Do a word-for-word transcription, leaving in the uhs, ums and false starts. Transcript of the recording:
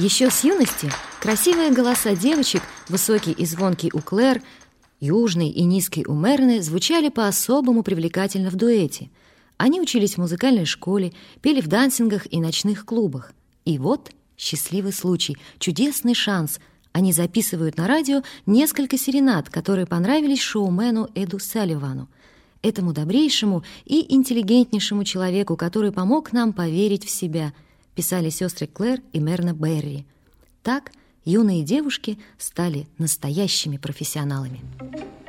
Еще с юности красивые голоса девочек, высокий и звонкий у Клэр, южный и низкий у Мерны, звучали по-особому привлекательно в дуэте. Они учились в музыкальной школе, пели в дансингах и ночных клубах. И вот счастливый случай, чудесный шанс. Они записывают на радио несколько серенад, которые понравились шоумену Эду Салливану, этому добрейшему и интеллигентнейшему человеку, который помог нам поверить в себя, писали сестры Клэр и Мерна Берри. Так юные девушки стали настоящими профессионалами.